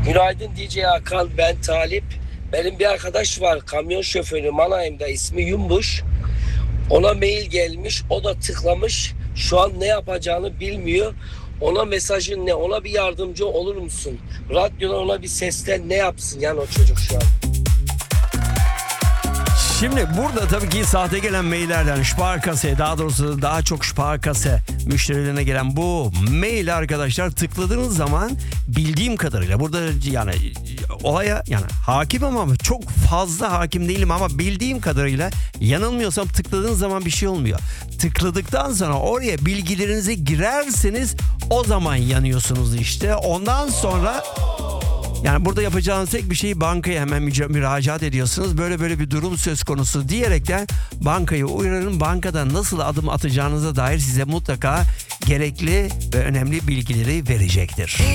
Günaydın DJ Hakan, ben Talip. Benim bir arkadaş var, kamyon şoförü Manayım'da, ismi Yumbuş. Ona mail gelmiş, o da tıklamış. Şu an ne yapacağını bilmiyor. Ona mesajın ne? Ona bir yardımcı olur musun? Radyoda ona bir seslen, ne yapsın yani o çocuk şu an? Şimdi burada tabii ki sahte gelen maillerden Sparkasse, daha doğrusu daha çok Sparkasse müşterilerine gelen bu mail arkadaşlar, tıkladığınız zaman bildiğim kadarıyla burada yani olaya yani hakimim ama çok fazla hakim değilim ama bildiğim kadarıyla yanılmıyorsam tıkladığınız zaman bir şey olmuyor. Tıkladıktan sonra oraya bilgilerinizi girerseniz o zaman yanıyorsunuz işte. Ondan sonra yani burada yapacağınız tek bir şey, bankaya hemen müracaat ediyorsunuz. Böyle bir durum söz konusu diyerekten bankayı uyarın. Bankada nasıl adım atacağınıza dair size mutlaka gerekli ve önemli bilgileri verecektir.